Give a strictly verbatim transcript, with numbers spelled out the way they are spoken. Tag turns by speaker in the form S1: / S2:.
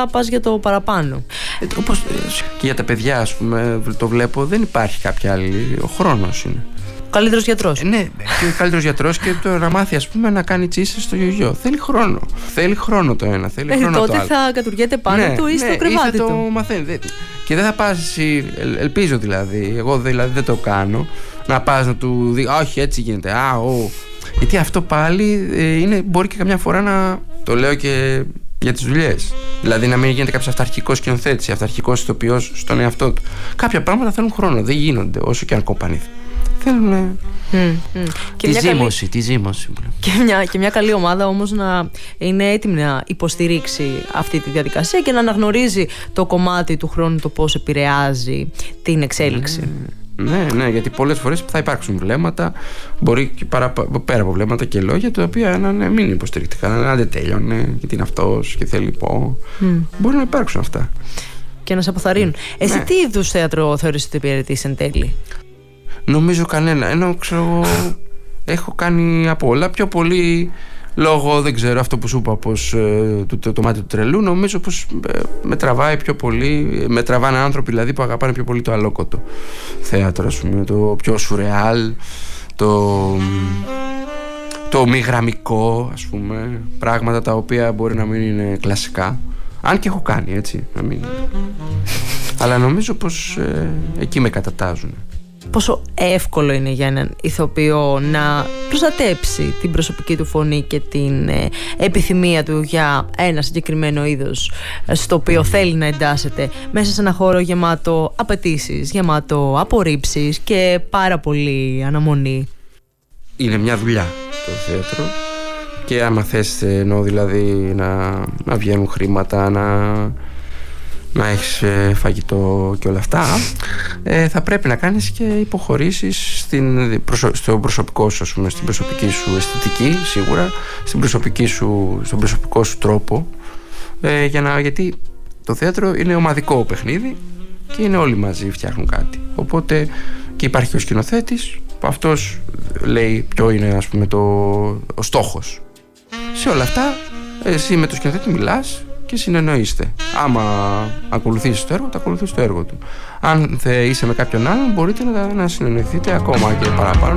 S1: μετά πας για το παραπάνω.
S2: Ε, όπως και για τα παιδιά, ας πούμε, το βλέπω, δεν υπάρχει κάποια άλλη. Ο χρόνος είναι.
S1: Καλύτερος γιατρός.
S2: Ε, ναι, και ο καλύτερος γιατρός και το να μάθει, ας πούμε, να κάνει τσίσες στο γιογιό. Θέλει χρόνο. Θέλει χρόνο το ένα, θέλει
S1: ε,
S2: χρόνο
S1: τότε
S2: το άλλο.
S1: θα κατουργέται πάνω
S2: ναι,
S1: του ή
S2: ναι,
S1: στο κρεβάτι
S2: ή θα
S1: του.
S2: το μαθαίνει. Και δεν θα πας εσύ, ελπίζω δηλαδή, εγώ δηλαδή δεν το κάνω, να πας να του δει, όχι έτσι γίνεται, α, ο. Γιατί αυτό πάλι ε, είναι, μπορεί και καμιά φορά να. Το λέω και για τις δουλειές. Δηλαδή να μην γίνεται κάποιος αυταρχικός σκηνοθέτης, αυταρχικός ηθοποιός στον εαυτό του. Κάποια πράγματα θέλουν χρόνο, δεν γίνονται όσο και αν κοπανήθει. Θέλουν.
S1: Mm, mm.
S2: Τη ζήμωση, καλή... τη ζήμωση.
S1: Και μια, και μια καλή ομάδα όμως να είναι έτοιμη να υποστηρίξει αυτή τη διαδικασία και να αναγνωρίζει το κομμάτι του χρόνου, το πώς επηρεάζει την εξέλιξη.
S2: Mm. Ναι, ναι, γιατί πολλές φορές θα υπάρξουν βλέμματα, μπορεί και παρα, πέρα από βλέμματα και λόγια, τα οποία να ναι, μην είναι υποστηρικτικά, να δεν τέλειωνε, γιατί είναι αυτός και θέλει πω. Mm. Μπορεί να υπάρξουν αυτά.
S1: Και να σε αποθαρρύνουν. Mm. Εσύ
S2: ναι.
S1: τι είδους θέατρο θεωρείς ότι υπηρετείς εν τέλει?
S2: Νομίζω κανένα. Ενώ ξέρω, έχω κάνει από όλα. Πιο πολύ λόγω, δεν ξέρω, αυτό που σου είπα, πως ε, το, το, το μάτι του τρελού, νομίζω πως ε, με τραβάει πιο πολύ. Με τραβάνε άνθρωποι δηλαδή που αγαπάνε πιο πολύ το αλόκοτο θέατρο, ας πούμε, το πιο σουρεάλ, το, το μη γραμμικό, ας πούμε, πράγματα τα οποία μπορεί να μην είναι κλασικά. Αν και έχω κάνει, έτσι, να μην. Αλλά νομίζω πως ε, εκεί με κατατάζουν.
S1: Πόσο εύκολο είναι για έναν ηθοποιό να προστατέψει την προσωπική του φωνή και την ε, επιθυμία του για ένα συγκεκριμένο είδος στο οποίο θέλει να εντάσσεται μέσα σε ένα χώρο γεμάτο απαιτήσεις, γεμάτο απορρίψεις και πάρα πολύ αναμονή? Είναι
S2: μια δουλειά το θέατρο και άμα θες, εννοώ δηλαδή να, να βγαίνουν χρήματα, να... να έχεις φαγητό και όλα αυτά, ε, θα πρέπει να κάνεις και υποχωρήσεις στην, στο προσωπικό σου, ας πούμε, στην προσωπική σου αισθητική, σίγουρα, στην προσωπική σου, στον προσωπικό σου τρόπο, ε, για να, γιατί το θέατρο είναι ομαδικό παιχνίδι και είναι όλοι μαζί, φτιάχνουν κάτι. Οπότε και υπάρχει και ο σκηνοθέτης, που αυτός λέει ποιο είναι, ας πούμε, το, ο στόχος. Σε όλα αυτά εσύ με τον σκηνοθέτη μιλάς και συνεννοείστε. Άμα ακολουθήσεις το έργο, θα ακολουθήσεις το έργο του. Αν θε, είσαι με κάποιον άλλον, μπορείτε να, να συνεννοηθείτε ακόμα και παραπάνω.